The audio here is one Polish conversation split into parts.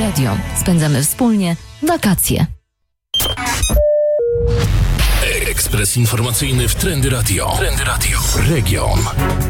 Radio. Spędzamy wspólnie wakacje. Ekspres informacyjny w Trendy Radio. Trendy Radio. Region.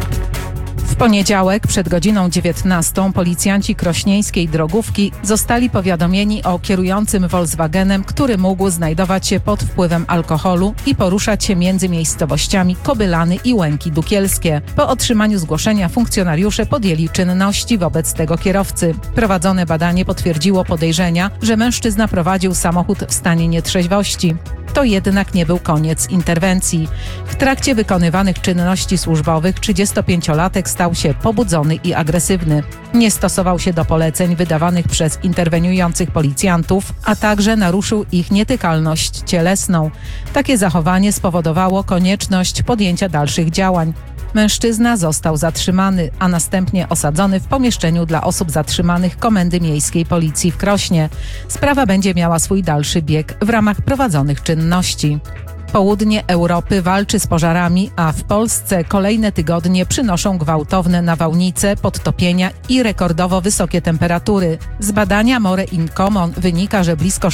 W poniedziałek przed godziną 19 policjanci krośnieńskiej drogówki zostali powiadomieni o kierującym Volkswagenem, który mógł znajdować się pod wpływem alkoholu i poruszać się między miejscowościami Kobylany i Łęki Dukielskie. Po otrzymaniu zgłoszenia funkcjonariusze podjęli czynności wobec tego kierowcy. Prowadzone badanie potwierdziło podejrzenia, że mężczyzna prowadził samochód w stanie nietrzeźwości. To jednak nie był koniec interwencji. W trakcie wykonywanych czynności służbowych 35-latek stał się pobudzony i agresywny. Nie stosował się do poleceń wydawanych przez interweniujących policjantów, a także naruszył ich nietykalność cielesną. Takie zachowanie spowodowało konieczność podjęcia dalszych działań. Mężczyzna został zatrzymany, a następnie osadzony w pomieszczeniu dla osób zatrzymanych Komendy Miejskiej Policji w Krośnie. Sprawa będzie miała swój dalszy bieg w ramach prowadzonych czynności. Południe Europy walczy z pożarami, a w Polsce kolejne tygodnie przynoszą gwałtowne nawałnice, podtopienia i rekordowo wysokie temperatury. Z badania More in Common wynika, że blisko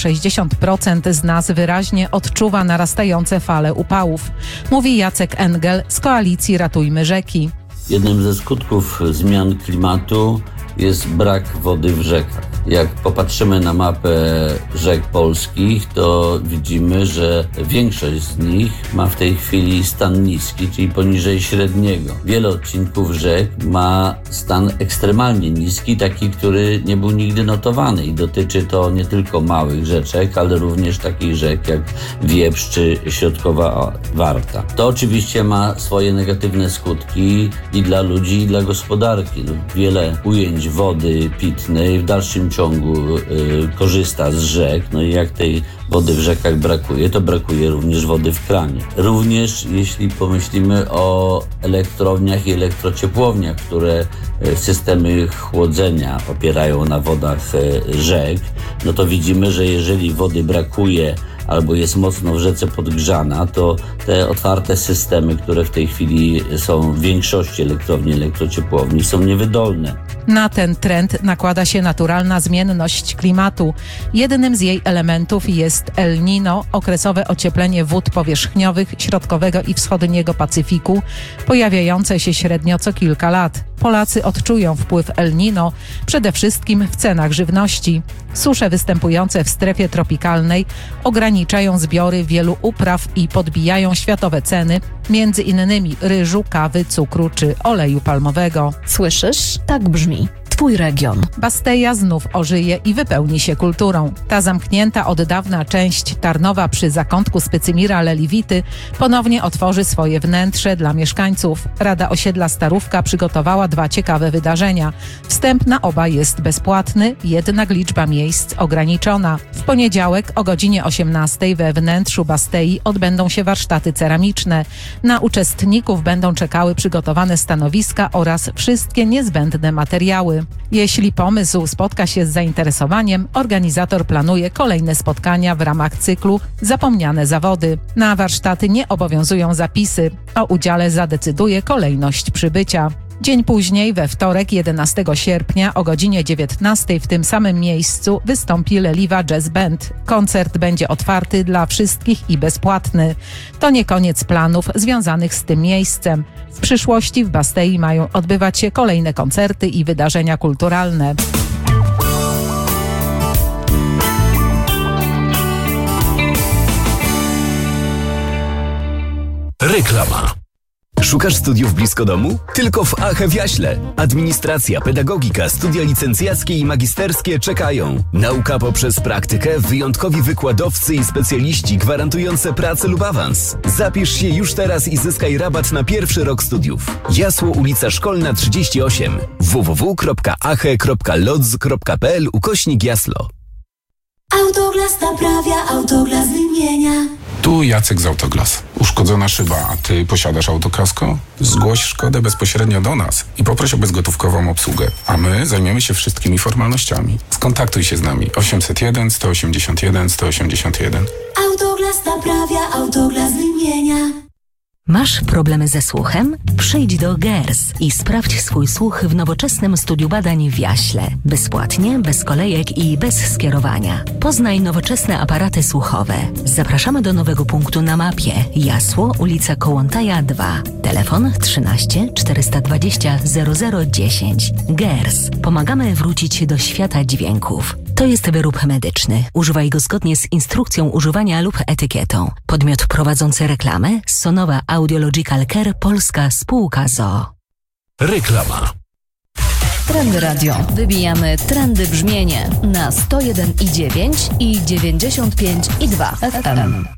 60% z nas wyraźnie odczuwa narastające fale upałów. Mówi Jacek Engel z koalicji Ratujmy Rzeki. Jednym ze skutków zmian klimatu jest brak wody w rzekach. Jak popatrzymy na mapę rzek polskich, to widzimy, że większość z nich ma w tej chwili stan niski, czyli poniżej średniego. Wiele odcinków rzek ma stan ekstremalnie niski, taki, który nie był nigdy notowany i dotyczy to nie tylko małych rzeczek, ale również takich rzek jak Wieprz czy Środkowa Warta. To oczywiście ma swoje negatywne skutki i dla ludzi, i dla gospodarki. Wiele ujęć wody pitnej w dalszym ciągu korzysta z rzek, no i jak tej wody w rzekach brakuje, to brakuje również wody w kranie. Również jeśli pomyślimy o elektrowniach i elektrociepłowniach, które systemy chłodzenia opierają na wodach rzek, no to widzimy, że jeżeli wody brakuje albo jest mocno w rzece podgrzana, to te otwarte systemy, które w tej chwili są w większości elektrowni, elektrociepłowni, są niewydolne. Na ten trend nakłada się naturalna zmienność klimatu. Jednym z jej elementów jest El Niño, okresowe ocieplenie wód powierzchniowych środkowego i wschodniego Pacyfiku, pojawiające się średnio co kilka lat. Polacy odczują wpływ El Niño przede wszystkim w cenach żywności. Susze występujące w strefie tropikalnej ograniczają zbiory wielu upraw i podbijają światowe ceny, między innymi ryżu, kawy, cukru czy oleju palmowego. Słyszysz? Tak brzmi Twój region. Basteja znów ożyje i wypełni się kulturą. Ta zamknięta od dawna część Tarnowa przy zakątku Spycymira Leliwity ponownie otworzy swoje wnętrze dla mieszkańców. Rada Osiedla Starówka przygotowała 2 ciekawe wydarzenia. Wstęp na oba jest bezpłatny, jednak liczba miejsc ograniczona. W poniedziałek o godzinie 18 we wnętrzu Bastei odbędą się warsztaty ceramiczne. Na uczestników będą czekały przygotowane stanowiska oraz wszystkie niezbędne materiały. Jeśli pomysł spotka się z zainteresowaniem, organizator planuje kolejne spotkania w ramach cyklu Zapomniane zawody. Na warsztaty nie obowiązują zapisy. O udziale zadecyduje kolejność przybycia. Dzień później, we wtorek 11 sierpnia o godzinie 19 w tym samym miejscu wystąpi Leliwa Jazz Band. Koncert będzie otwarty dla wszystkich i bezpłatny. To nie koniec planów związanych z tym miejscem. W przyszłości w Bastei mają odbywać się kolejne koncerty i wydarzenia kulturalne. Reklama. Szukasz studiów blisko domu? Tylko w AHE w Jaśle. Administracja, pedagogika, studia licencjackie i magisterskie czekają. Nauka poprzez praktykę, wyjątkowi wykładowcy i specjaliści gwarantujące pracę lub awans. Zapisz się już teraz i zyskaj rabat na pierwszy rok studiów. Jasło, ulica Szkolna 38. www.ahe.lodz.pl/Jaslo. Autoglas naprawia, Autoglas wymienia. Tu Jacek z Autoglas. Uszkodzona szyba, a ty posiadasz autokasko? Zgłoś szkodę bezpośrednio do nas i poproś o bezgotówkową obsługę, a my zajmiemy się wszystkimi formalnościami. Skontaktuj się z nami 801 181 181. Autoglas naprawia, Autoglas wymienia. Masz problemy ze słuchem? Przyjdź do GERS i sprawdź swój słuch w nowoczesnym studiu badań w Jaśle. Bezpłatnie, bez kolejek i bez skierowania. Poznaj nowoczesne aparaty słuchowe. Zapraszamy do nowego punktu na mapie. Jasło, ulica Kołłątaja 2. Telefon 13 420 0010. GERS. Pomagamy wrócić do świata dźwięków. To jest wyrób medyczny. Używaj go zgodnie z instrukcją używania lub etykietą. Podmiot prowadzący reklamę Sonowa Audiological Care Polska Spółka ZOO. Reklama. Trendy Radio. Wybijamy trendy brzmienie na 101,9 i 95,2 FM.